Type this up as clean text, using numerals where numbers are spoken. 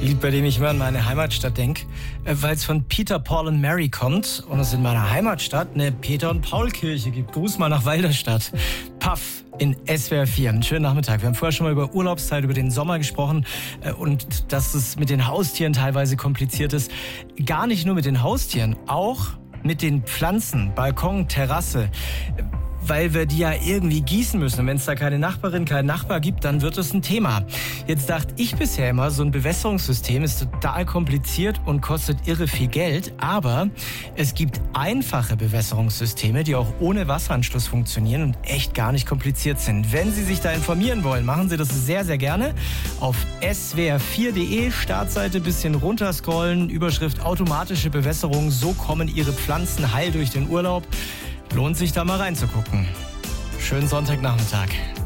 Lied, bei dem ich immer an meine Heimatstadt denke, weil es von Peter, Paul und Mary kommt und es in meiner Heimatstadt eine Peter- und Paul-Kirche gibt. Gruß mal nach Walderstadt. Paff in SWR 4. Einen schönen Nachmittag. Wir haben vorher schon mal über Urlaubszeit, über den Sommer gesprochen und dass es mit den Haustieren teilweise kompliziert ist. Gar nicht nur mit den Haustieren, auch mit den Pflanzen, Balkon, Terrasse. Weil wir die ja irgendwie gießen müssen. Und wenn es da keine Nachbarin, keinen Nachbar gibt, dann wird es ein Thema. Jetzt dachte ich bisher immer, so ein Bewässerungssystem ist total kompliziert und kostet irre viel Geld. Aber es gibt einfache Bewässerungssysteme, die auch ohne Wasseranschluss funktionieren und echt gar nicht kompliziert sind. Wenn Sie sich da informieren wollen, machen Sie das sehr, sehr gerne. Auf swr4.de, Startseite, bisschen runterscrollen, Überschrift automatische Bewässerung. So kommen Ihre Pflanzen heil durch den Urlaub. Lohnt sich da mal reinzugucken. Schönen Sonntagnachmittag.